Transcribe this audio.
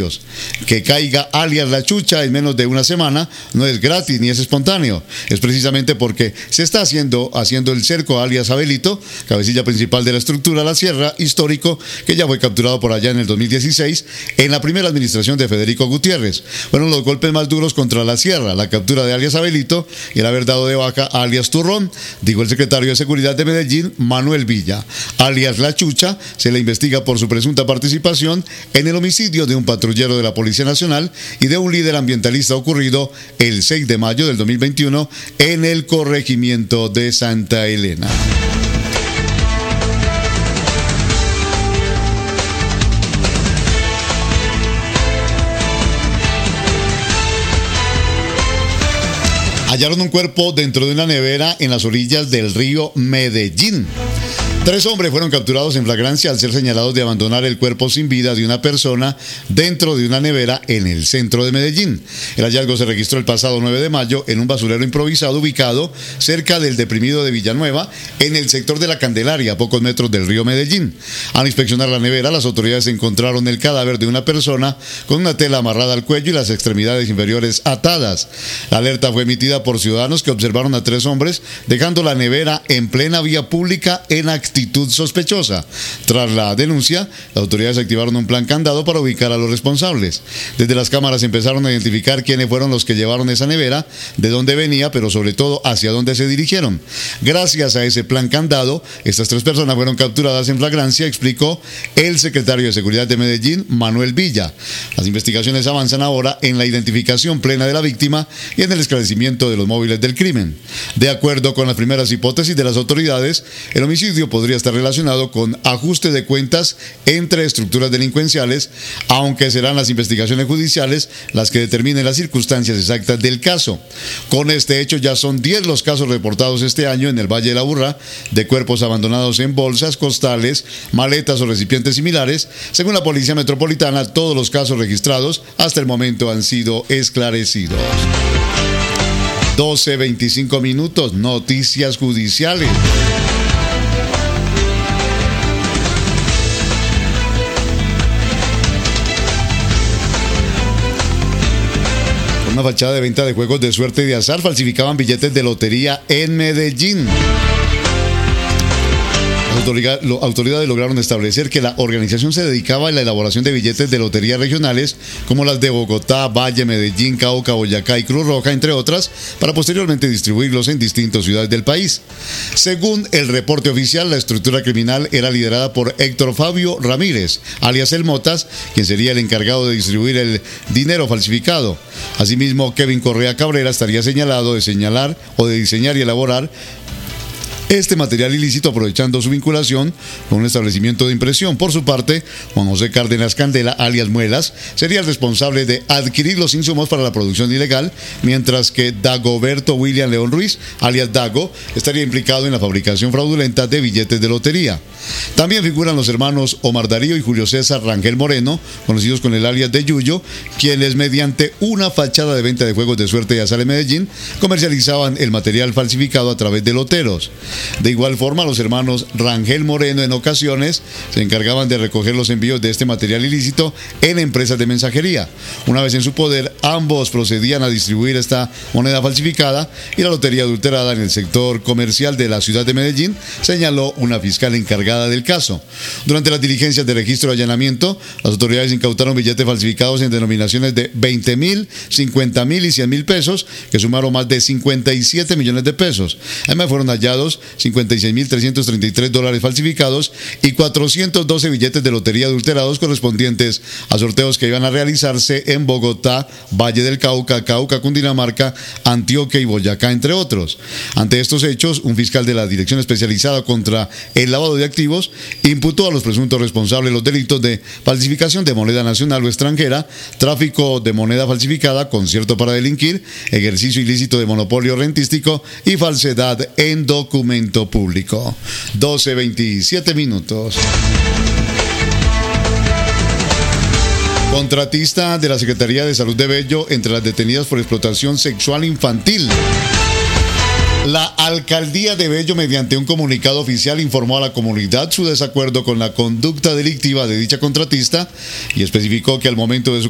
homicidios. Que caiga alias La Chucha en menos de una semana no es gratis ni es espontáneo. Es precisamente porque se está haciendo el cerco a alias Abelito, cabecilla principal de la estructura La Sierra, histórico, que ya fue capturado por allá en el 2016 en la primera administración de Federico Gutiérrez. Fueron los golpes más duros contra La Sierra, la captura de alias Abelito y el haber dado de baja a alias Turrón, dijo el secretario de Seguridad de Medellín, Manuel Villa. Alias La Chucha se le investiga por su presunta participación en el homicidio de un patrullero de la Policía Nacional y de un líder ambientalista ocurrido el 6 de mayo del 2021 en el corregimiento de Santa Elena. Hallaron un cuerpo dentro de una nevera en las orillas del río Medellín. 3 hombres fueron capturados en flagrancia al ser señalados de abandonar el cuerpo sin vida de una persona dentro de una nevera en el centro de Medellín. El hallazgo se registró el pasado 9 de mayo en un basurero improvisado ubicado cerca del deprimido de Villanueva, en el sector de La Candelaria, a pocos metros del río Medellín. Al inspeccionar la nevera, las autoridades encontraron el cadáver de una persona con una tela amarrada al cuello y las extremidades inferiores atadas. La alerta fue emitida por ciudadanos que observaron a 3 hombres dejando la nevera en plena vía pública en actitud sospechosa. Tras la denuncia, las autoridades activaron un plan candado para ubicar a los responsables. Desde las cámaras empezaron a identificar quiénes fueron los que llevaron esa nevera, de dónde venía, pero sobre todo hacia dónde se dirigieron. Gracias a ese plan candado, estas 3 personas fueron capturadas en flagrancia, explicó el secretario de Seguridad de Medellín, Manuel Villa. Las investigaciones avanzan ahora en la identificación plena de la víctima y en el esclarecimiento de los móviles del crimen. De acuerdo con las primeras hipótesis de las autoridades, el homicidio podría estar relacionado con ajuste de cuentas entre estructuras delincuenciales, aunque serán las investigaciones judiciales las que determinen las circunstancias exactas del caso. Con este hecho ya son 10 los casos reportados este año en el Valle de la Aburrá de cuerpos abandonados en bolsas, costales, maletas o recipientes similares. Según la Policía Metropolitana, todos los casos registrados hasta el momento han sido esclarecidos. 12:25 minutos, noticias judiciales. Una fachada de venta de juegos de suerte y de azar falsificaban billetes de lotería en Medellín. Las autoridades lograron establecer que la organización se dedicaba a la elaboración de billetes de lotería regionales como las de Bogotá, Valle, Medellín, Cauca, Boyacá y Cruz Roja, entre otras, para posteriormente distribuirlos en distintas ciudades del país. Según el reporte oficial, la estructura criminal era liderada por Héctor Fabio Ramírez, alias El Motas, quien sería el encargado de distribuir el dinero falsificado. Asimismo, Kevin Correa Cabrera estaría señalado de diseñar y elaborar este material ilícito, aprovechando su vinculación con un establecimiento de impresión. Por su parte, Juan José Cárdenas Candela, alias Muelas, sería el responsable de adquirir los insumos para la producción ilegal, mientras que Dagoberto William León Ruiz, alias Dago, estaría implicado en la fabricación fraudulenta de billetes de lotería. También figuran los hermanos Omar Darío y Julio César Rangel Moreno, conocidos con el alias de Yuyo, quienes mediante una fachada de venta de juegos de suerte y azar en Medellín comercializaban el material falsificado a través de loteros. De igual forma, los hermanos Rangel Moreno en ocasiones se encargaban de recoger los envíos de este material ilícito en empresas de mensajería. Una vez en su poder, ambos procedían a distribuir esta moneda falsificada y la lotería adulterada en el sector comercial de la ciudad de Medellín, señaló una fiscal encargada del caso. Durante las diligencias de registro y allanamiento, las autoridades incautaron billetes falsificados en denominaciones de 20.000, 50.000 y 100.000 pesos, que sumaron más de 57 millones de pesos. Además, fueron hallados $56.333 falsificados y 412 billetes de lotería adulterados correspondientes a sorteos que iban a realizarse en Bogotá, Valle del Cauca, Cundinamarca, Antioquia y Boyacá, entre otros. Ante estos hechos, un fiscal de la Dirección Especializada contra el Lavado de Activos imputó a los presuntos responsables los delitos de falsificación de moneda nacional o extranjera, tráfico de moneda falsificada, concierto para delinquir, ejercicio ilícito de monopolio rentístico y falsedad en documento público. 12:27 minutos. Contratista de la Secretaría de Salud de Bello entre las detenidas por explotación sexual infantil. La alcaldía de Bello, mediante un comunicado oficial, informó a la comunidad su desacuerdo con la conducta delictiva de dicha contratista y especificó que al momento de su